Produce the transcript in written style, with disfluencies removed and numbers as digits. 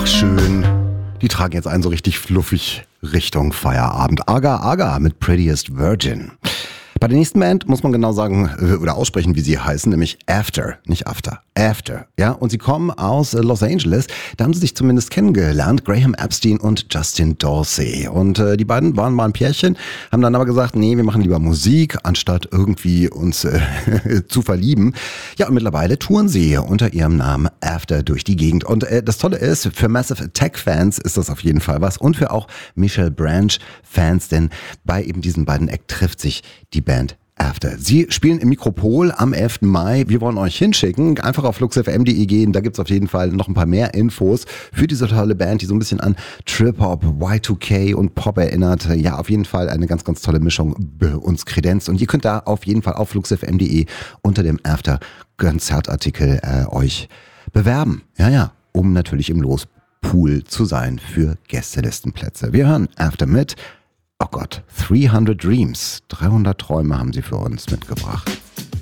Ach schön. Die tragen jetzt einen so richtig fluffig Richtung Feierabend. Aga Aga mit Prettiest Virgin. Bei der nächsten Band muss man genau sagen oder aussprechen, wie sie heißen, nämlich After, nicht After, After. Ja, und sie kommen aus Los Angeles. Da haben sie sich zumindest kennengelernt, Graham Epstein und Justin Dorsey. Und die beiden waren mal ein Pärchen, haben dann aber gesagt, nee, wir machen lieber Musik, anstatt irgendwie uns zu verlieben. Ja, und mittlerweile touren sie unter ihrem Namen After durch die Gegend. Und das Tolle ist, für Massive Attack-Fans ist das auf jeden Fall was und für auch Michelle Branch-Fans, denn bei eben diesen beiden Acts trifft sich die Band After. Sie spielen im Mikropol am 11. Mai. Wir wollen euch hinschicken. Einfach auf fluxfm.de gehen. Da gibt's auf jeden Fall noch ein paar mehr Infos für diese tolle Band, die so ein bisschen an Trip-Hop, Y2K und Pop erinnert. Ja, auf jeden Fall eine ganz, ganz tolle Mischung uns kredenzt. Und ihr könnt da auf jeden Fall auf fluxfm.de unter dem After-Konzertartikel euch bewerben. Ja, um natürlich im Lospool zu sein für Gästelistenplätze. Wir hören After mit 300 Dreams. 300 Träume haben sie für uns mitgebracht.